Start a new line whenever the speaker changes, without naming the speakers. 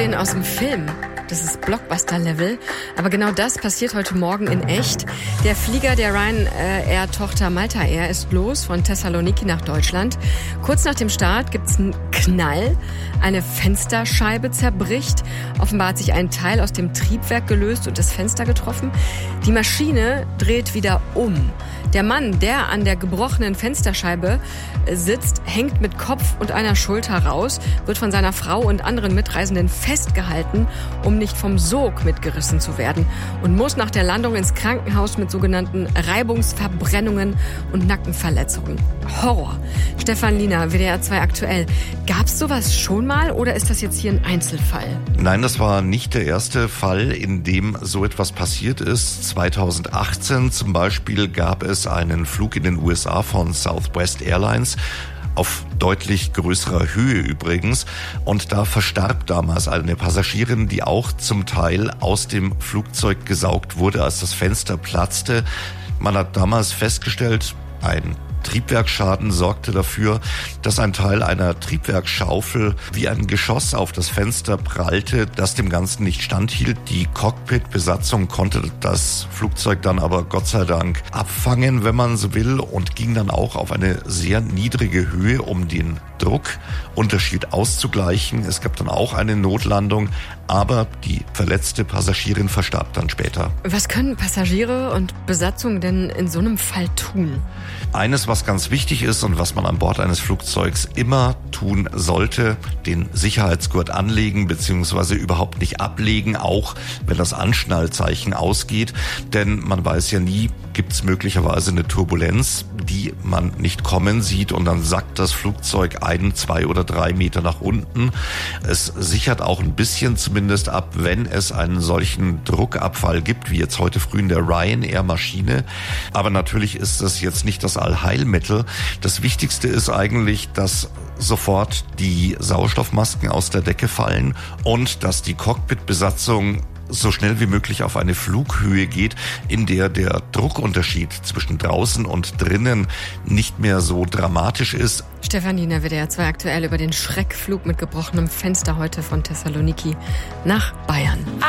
Szenen aus dem Film. Das ist Blockbuster-Level. Aber genau das passiert heute Morgen in echt. Der Flieger der Ryanair-Tochter Malta Air ist los von Thessaloniki nach Deutschland. Kurz nach dem Start gibt's einen Knall. Eine Fensterscheibe zerbricht. Offenbar hat sich ein Teil aus dem Triebwerk gelöst und das Fenster getroffen. Die Maschine dreht wieder um. Der Mann, der an der gebrochenen Fensterscheibe sitzt, hängt mit Kopf und einer Schulter raus, wird von seiner Frau und anderen Mitreisenden festgehalten, um nicht vom Sog mitgerissen zu werden, und muss nach der Landung ins Krankenhaus mit sogenannten Reibungsverbrennungen und Nackenverletzungen. Horror. Stefan Liener, WDR 2 aktuell. Gab's sowas schon mal oder ist das jetzt hier ein Einzelfall?
Nein, das war nicht der erste Fall, in dem so etwas passiert ist. 2018 zum Beispiel gab es einen Flug in den USA von Southwest Airlines, auf deutlich größerer Höhe übrigens. Und da verstarb damals eine Passagierin, die auch zum Teil aus dem Flugzeug gesaugt wurde, als das Fenster platzte. Man hat damals festgestellt, ein Triebwerksschaden sorgte dafür, dass ein Teil einer Triebwerksschaufel wie ein Geschoss auf das Fenster prallte, das dem Ganzen nicht standhielt. Die Cockpit-Besatzung konnte das Flugzeug dann aber Gott sei Dank abfangen, wenn man so will, und ging dann auch auf eine sehr niedrige Höhe, um den Druckunterschied auszugleichen. Es gab dann auch eine Notlandung, aber die verletzte Passagierin verstarb dann später.
Was können Passagiere und Besatzung denn in so einem Fall tun?
Eines, was ganz wichtig ist und was man an Bord eines Flugzeugs immer tun sollte: den Sicherheitsgurt anlegen bzw. überhaupt nicht ablegen, auch wenn das Anschnallzeichen ausgeht. Denn man weiß ja nie, gibt es möglicherweise eine Turbulenz, die man nicht kommen sieht, und dann sackt das Flugzeug 1, 2 oder 3 Meter nach unten. Es sichert auch ein bisschen zumindest ab, wenn es einen solchen Druckabfall gibt, wie jetzt heute früh in der Ryanair-Maschine. Aber natürlich ist das jetzt nicht das Allheilmittel. Das Wichtigste ist eigentlich, dass sofort die Sauerstoffmasken aus der Decke fallen und dass die Cockpitbesatzung so schnell wie möglich auf eine Flughöhe geht, in der der Druckunterschied zwischen draußen und drinnen nicht mehr so dramatisch ist.
Stefan Liener, WDR 2 aktuell über den Schreckflug mit gebrochenem Fenster heute von Thessaloniki nach Bayern.